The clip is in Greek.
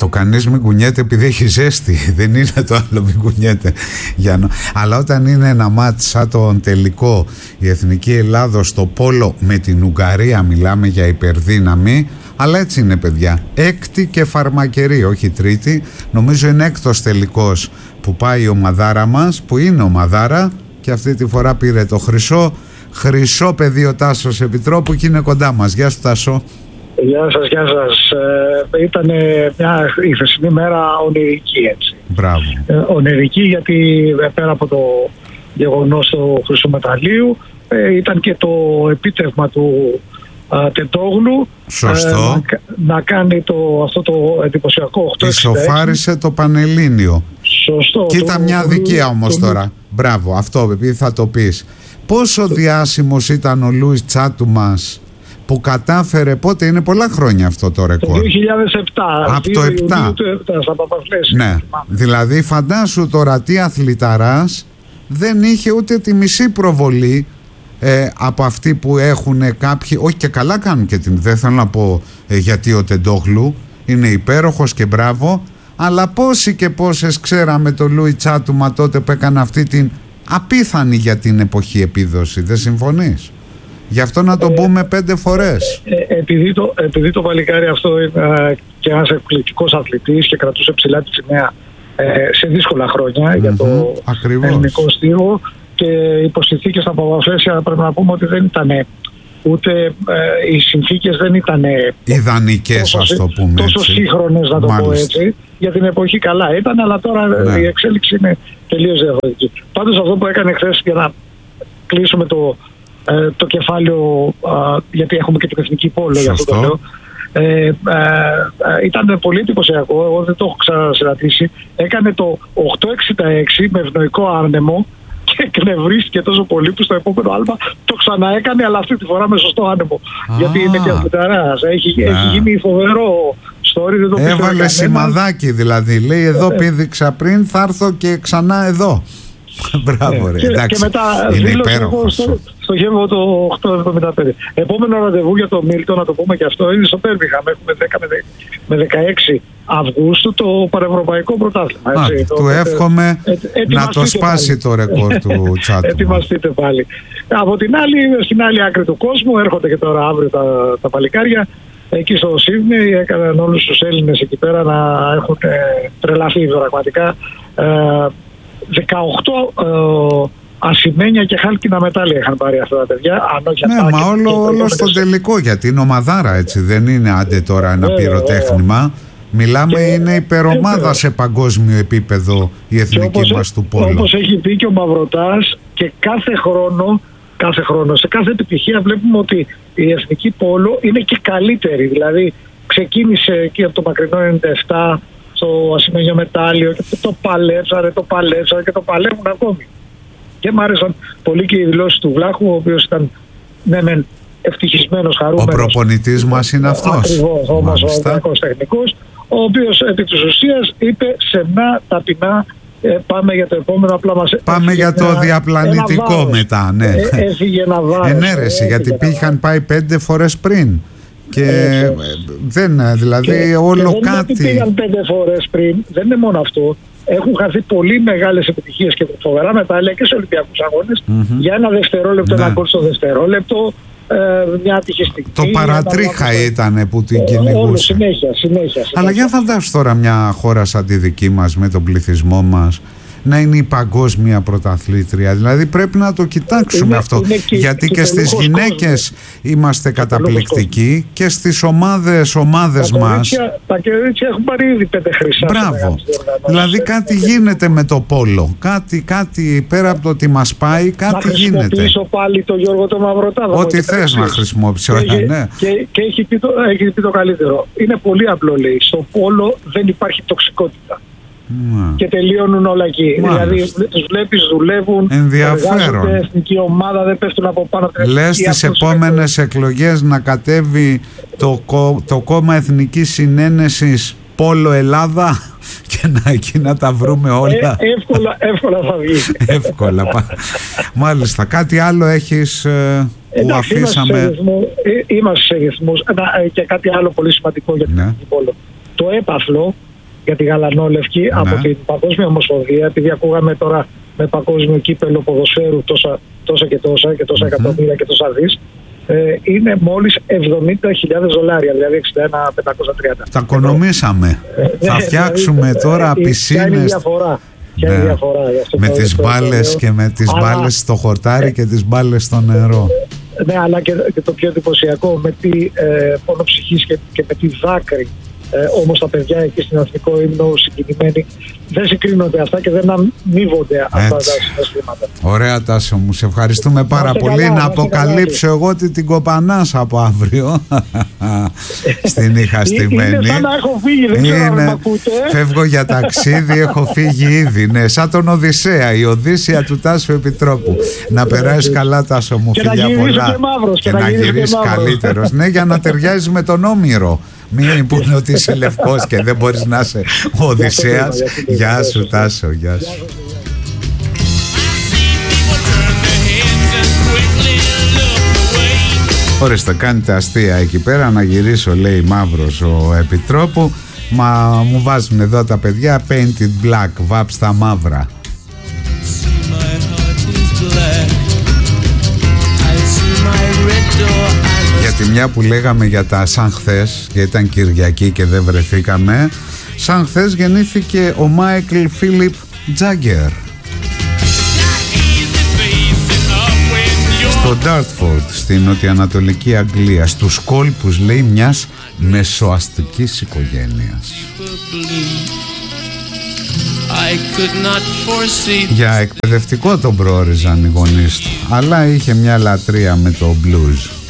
Το κανείς μην κουνιέται επειδή έχει ζέστη. Δεν είναι το άλλο μην κουνιέται. Αλλά όταν είναι ένα μάτς σαν τον τελικό, η Εθνική Ελλάδος στο πόλο με την Ουγγαρία, μιλάμε για υπερδύναμη. Αλλά έτσι είναι, παιδιά. Έκτη και φαρμακερή, όχι τρίτη. Νομίζω είναι έκτος τελικός που πάει η ομαδάρα μας, που είναι ομαδάρα, και αυτή τη φορά πήρε το χρυσό παιδί ο Τάσος Επιτρόπου και είναι κοντά μας. Γεια σου, Τάσο. Γεια σας, γεια σας. Ήταν η χθεσινή μέρα ονειρική, έτσι. Μπράβο. Ονειρική, γιατί πέρα από το γεγονός του χρυσού μεταλλίου ήταν και το επίτευγμα του Τεντόγλου. Σωστό. Να κάνει αυτό το εντυπωσιακό 8-66. Ισοφάρισε το Πανελλήνιο. Σωστό. Κοίτα μια αδικία όμως τώρα. Μπράβο, αυτό επειδή θα το πεις. Πόσο διάσημος ήταν ο Λούις Τσάτουμας που κατάφερε, πότε είναι, πολλά χρόνια αυτό το ρεκόρ. Το 2007. Από το 7. Στα Παπαφλέσια. Ναι, δηλαδή φαντάσου τώρα τι αθληταράς δεν είχε ούτε τη μισή προβολή από αυτοί που έχουν κάποιοι, όχι και καλά κάνουν και την, δεν θέλω να πω γιατί ο Τεντόγλου είναι υπέροχος και μπράβο, αλλά πόσοι και πόσες ξέραμε το Λούι Τσάτουμα τότε που έκανε αυτή την απίθανη για την εποχή επίδοση, δεν συμφωνείς? Γι' αυτό να το πούμε 5 φορές. Επειδή το παλικάρι αυτό είναι και ένας εκπληκτικός αθλητής και κρατούσε ψηλά τη σημαία σε δύσκολα χρόνια για το ελληνικό στίβο, και οι συνθήκες στα Παπαφλέσια πρέπει να πούμε ότι δεν ήταν ούτε οι συνθήκες δεν ήταν ιδανικές, ας το πούμε τόσο σύγχρονες, να το πω έτσι. Για την εποχή καλά ήταν, αλλά τώρα η εξέλιξη είναι τελείως διαφορετική. Πάντως αυτό που έκανε χθες, για να κλείσουμε το κεφάλαιο, γιατί έχουμε και την εθνική πόλο, για αυτό το λέω, ήταν πολύ εντυπωσιακό. Εγώ δεν το έχω ξανασυναντήσει. Έκανε το 866 με ευνοϊκό άνεμο και εκνευρίστηκε τόσο πολύ που στο επόμενο άλμα το ξαναέκανε, αλλά αυτή τη φορά με σωστό άνεμο. Γιατί είναι και αθληταράς. Έχει γίνει φοβερό story. Δεν το έβαλε σημαδάκι δηλαδή. Λέει εδώ πήδηξα πριν, θα έρθω και ξανά εδώ. Μπράβο, ρε. Και μετά δήλωσε στο Γέμβο το 8.75. Επόμενο ραντεβού για το Μίλτο, να το πούμε και αυτό, είναι στο Πέρμιχαμ. Έχουμε 10 με 16 Αυγούστου το παρευρωπαϊκό πρωτάθλημα. Του εύχομαι να το σπάσει το ρεκόρ του Τσάτου. Ετοιμαστείτε πάλι. Από την άλλη, στην άλλη άκρη του κόσμου, έρχονται και τώρα αύριο τα παλικάρια. Εκεί στο Σίδνεϊ έκαναν όλους τους Έλληνες εκεί πέρα να έχουν τρελαθεί πραγματικά. 18 ασημένια και χάλκινα μετάλλια είχαν πάρει αυτά τα παιδιά. Ναι, μα όλο στο τελικό, γιατί είναι ομαδάρα, έτσι, δεν είναι άντε τώρα ένα πυροτέχνημα. Μιλάμε, είναι υπερομάδα σε παγκόσμιο επίπεδο η εθνική μας του πόλου. Όπως έχει πει και ο Μαυροτάς, και κάθε χρόνο, σε κάθε επιτυχία βλέπουμε ότι η εθνική πόλο είναι και καλύτερη. Δηλαδή ξεκίνησε εκεί από το μακρινό 97 στο ασημένιο μετάλλιο και το παλέψανε και το παλεύουν ακόμη. Και μου άρεσαν πολύ και οι δηλώσεις του Βλάχου, ο οποίος ήταν ευτυχισμένος, χαρούμενος. Ο προπονητής μας είναι αυτός. Ακριβώς, όμως ο Ολυμπιακός τεχνικός, ο οποίος επί της ουσίας είπε σεμνά, ταπεινά, πάμε για το επόμενο, απλά μας πάμε για το διαπλανητικό μετά, ναι. Έφυγε ένα βάρος. Ενέρεση, γιατί είχαν πάει 5 φορές πριν. Και δεν, δηλαδή όλο και κάτι. Δεν πήγαν 5 φορές πριν, δεν είναι μόνο αυτό. Έχουν χαθεί πολύ μεγάλες επιτυχίες και φοβερά μετάλλια και σε Ολυμπιακούς αγώνες για ένα δευτερόλεπτο, ένα γκολ στο δευτερόλεπτο, μια ατυχιστική. Το παρατρίχα ήταν που την κυνηγούσε. Συνέχεια. Αλλά για φαντάσου τώρα μια χώρα σαν τη δική μας, με τον πληθυσμό μας, να είναι η παγκόσμια πρωταθλήτρια. Δηλαδή πρέπει να το κοιτάξουμε αυτό. Γιατί και στις γυναίκες είμαστε καταπληκτικοί και στις ομάδες μας. Τα κορίτσια έχουν πάρει ήδη 5 χρυσά. Μπράβο. Δηλαδή κάτι γίνεται με το πόλο. Κάτι πέρα από το ότι μας πάει, κάτι γίνεται. Να χρησιμοποιήσω πάλι τον Γιώργο το Μαυροτά. Ό,τι θες να χρησιμοποιήσω. Και έχει πει το καλύτερο. Είναι πολύ απλό, λέει. Στο πόλο δεν υπάρχει τοξικότητα. Και τελειώνουν όλα εκεί. Δηλαδή τους βλέπεις, δουλεύουν, ενδιαφέρον. Εθνική ομάδα, δεν πέφτουν από πάνω. Λες τις επόμενες εκλογές να κατέβει το κόμμα Εθνικής Συνένεσης Πόλο Ελλάδα και εκεί να τα βρούμε όλα. Εύκολα θα βγει. Εύκολα. Μάλιστα. Κάτι άλλο έχεις που αφήσαμε? Είμαστε σε ρυθμούς. Και κάτι άλλο πολύ σημαντικό για την Εθνική Πόλο. Το έπαθλο για τη γαλανόλευκη από την Παγκόσμια Ομοσπονδία, επειδή ακούγαμε τώρα με παγκόσμιο κύπελο ποδοσφαίρου τόσα και τόσα εκατομμύρια και τόσα δις, είναι μόλις $70.000, δηλαδή 61.530. Τα οικονομήσαμε. Θα φτιάξουμε τώρα πισίνες. Ποια είναι η διαφορά? Με τις μπάλες και με τις μπάλες στο χορτάρι και τις μπάλες στο νερό. Ναι, αλλά και το πιο εντυπωσιακό, με τι πόνο ψυχής και με τι δάκρυ. Όμως τα παιδιά εκεί στην Εθνικό Ύμνο συγκινημένοι, δεν συγκρίνονται αυτά και δεν αμείβονται αυτά τα συναισθήματα. Ωραία, Τάσο μου, σε ευχαριστούμε πάρα πολύ. Να αποκαλύψω εγώ ότι την κοπανάς από αύριο στην Ιχαστημένη. Είναι σαν να έχω φύγει, δεν ξέρω αν με ακούτε. Φεύγω για ταξίδι, έχω φύγει ήδη. Ναι, σαν τον Οδυσσέα, η Οδύσσεια του Τάσου Επιτρόπου. Να περάσεις καλά, Τάσο μου, φιλιά πολλά. Και να γυρίσεις καλύτερος. Ναι, για να ταιριάζει με τον Όμηρο. Μην πούνε ότι είσαι λευκός και δεν μπορείς να είσαι ο Οδυσσέας. Γεια σου, Τάσο, γεια σου. Ορίστε, κάνετε αστεία εκεί πέρα. Να γυρίσω, λέει, μαύρος ο Επιτρόπου. Μα μου βάζουν εδώ τα παιδιά painted black, βάψτα μαύρα. Γιατί μια που λέγαμε για τα σαν χθες, γιατί ήταν Κυριακή και δεν βρεθήκαμε, σαν χθες γεννήθηκε ο Μάικλ Φίλιπ Τζάγκερ στο Ντάρτφορντ, στην νοτιοανατολική Αγγλία, στους κόλπους, λέει, μιας μεσοαστικής οικογένειας. Για εκπαιδευτικό τον προόριζαν οι γονείς του, αλλά είχε μια λατρεία με το blues.